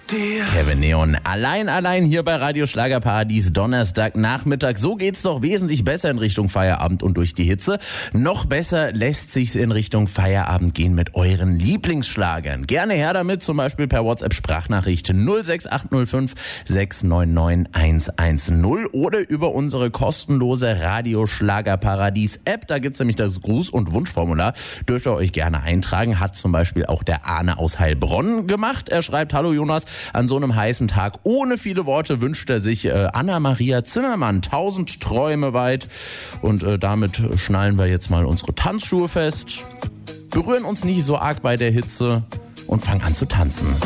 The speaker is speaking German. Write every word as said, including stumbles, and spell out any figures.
dir. Kevin Neon, allein, allein hier bei Radio Schlagerparadies, Donnerstagnachmittag. So geht's doch wesentlich besser in Richtung Feierabend und durch die Hitze. Noch besser lässt sich's in Richtung Feierabend gehen mit euren Lieblingsschlagern. Gerne her damit, zum Beispiel per WhatsApp-Sprachnachricht null sechs acht null fünf sechs neun neun eins eins null oder über unsere kostenlose Radio Schlagerparadies App. Da gibt's nämlich das Gruß- und Wunschformular. Dürft ihr euch gerne eintragen. Hat zum Beispiel auch der Arne aus Heilbronn gemacht. Er schreibt: Hallo Jonas, an so einem heißen Tag ohne viele Worte wünscht er sich äh, Anna-Maria Zimmermann, tausend Träume weit. Und äh, damit schnallen wir jetzt mal unsere Tanzschuhe fest, berühren uns nicht so arg bei der Hitze und fangen an zu tanzen.